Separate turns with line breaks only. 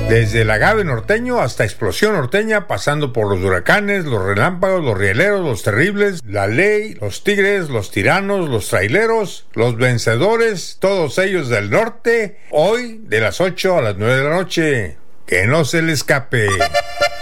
Desde el agave norteño hasta explosión norteña, pasando por los huracanes, los relámpagos, los rieleros, los terribles, la ley, los tigres, los tiranos, los traileros, los vencedores, todos ellos del norte, hoy de las 8 a las 9 de la noche. Que no se le escape.